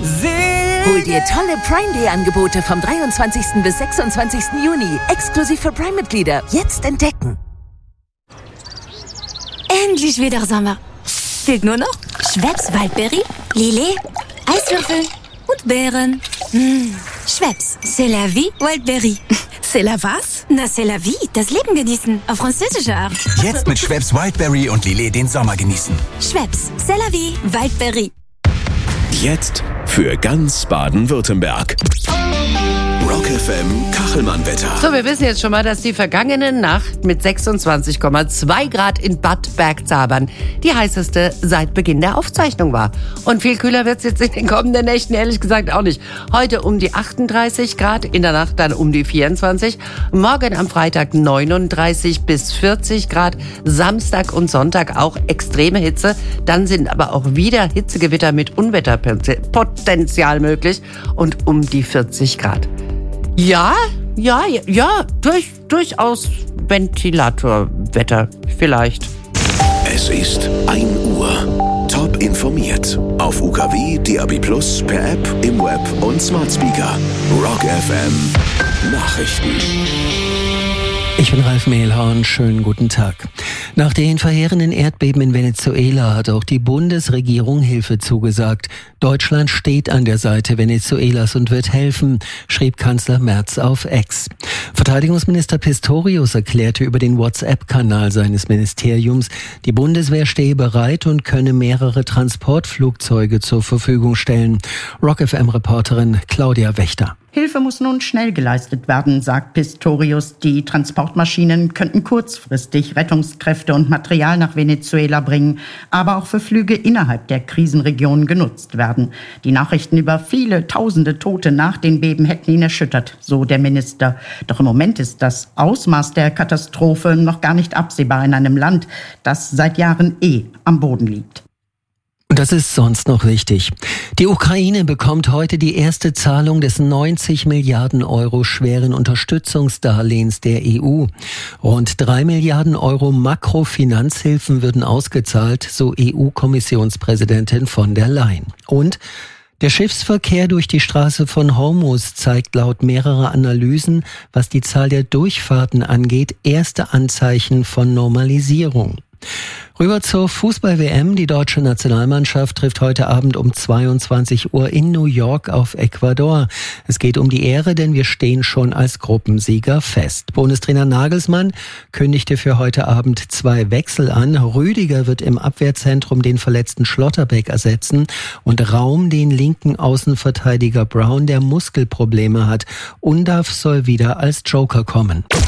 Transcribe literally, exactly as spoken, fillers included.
Hol dir tolle Prime Day Angebote vom dreiundzwanzigsten bis sechsundzwanzigsten Juni. Exklusiv für Prime-Mitglieder. Jetzt entdecken. Endlich wieder Sommer. Fehlt nur noch Schweppes Waldberry, Lillet, Eiswürfel und Beeren. Mmh. Schweppes, c'est la vie, Waldberry. C'est la was? Na, c'est la vie, das Leben genießen. Auf französische Art. Jetzt mit Schweppes Wildberry und Lillet den Sommer genießen. Schweppes, c'est la vie, Waldberry. Jetzt für ganz Baden-Württemberg. Rock F M Kachelmann-Wetter. So, wir wissen jetzt schon mal, dass die vergangene Nacht mit sechsundzwanzig Komma zwei Grad in Bad Bergzabern die heißeste seit Beginn der Aufzeichnung war. Und viel kühler wird es jetzt in den kommenden Nächten ehrlich gesagt auch nicht. Heute um die achtunddreißig Grad, in der Nacht dann um die vierundzwanzig. Morgen am Freitag neununddreißig bis vierzig Grad. Samstag und Sonntag auch extreme Hitze. Dann sind aber auch wieder Hitzegewitter mit Unwetterpotenzial möglich und um die vierzig Grad. Ja, ja, ja, durch, durchaus Ventilatorwetter vielleicht. Es ist ein Uhr. Top informiert. Auf U K W, D A B plus, per App, im Web und Smart Speaker. Rock F M Nachrichten. Ich bin Ralf Mehlhorn, schönen guten Tag. Nach den verheerenden Erdbeben in Venezuela hat auch die Bundesregierung Hilfe zugesagt. Deutschland steht an der Seite Venezuelas und wird helfen, schrieb Kanzler Merz auf X. Verteidigungsminister Pistorius erklärte über den WhatsApp-Kanal seines Ministeriums, die Bundeswehr stehe bereit und könne mehrere Transportflugzeuge zur Verfügung stellen. Rock F M-Reporterin Claudia Wächter. Hilfe muss nun schnell geleistet werden, sagt Pistorius. Die Transportmaschinen könnten kurzfristig Rettungskräfte und Material nach Venezuela bringen, aber auch für Flüge innerhalb der Krisenregion genutzt werden. Die Nachrichten über viele tausende Tote nach den Beben hätten ihn erschüttert, so der Minister. Doch im Moment ist das Ausmaß der Katastrophe noch gar nicht absehbar in einem Land, das seit Jahren eh am Boden liegt. Und das ist sonst noch wichtig. Die Ukraine bekommt heute die erste Zahlung des neunzig Milliarden Euro schweren Unterstützungsdarlehens der E U. Rund drei Milliarden Euro Makrofinanzhilfen würden ausgezahlt, so E U-Kommissionspräsidentin von der Leyen. Und der Schiffsverkehr durch die Straße von Hormuz zeigt laut mehrerer Analysen, was die Zahl der Durchfahrten angeht, erste Anzeichen von Normalisierung. Rüber zur Fußball-W M. Die deutsche Nationalmannschaft trifft heute Abend um zweiundzwanzig Uhr in New York auf Ecuador. Es geht um die Ehre, denn wir stehen schon als Gruppensieger fest. Bundestrainer Nagelsmann kündigte für heute Abend zwei Wechsel an. Rüdiger wird im Abwehrzentrum den verletzten Schlotterbeck ersetzen und Raum den linken Außenverteidiger Brown, der Muskelprobleme hat. Undav soll wieder als Joker kommen.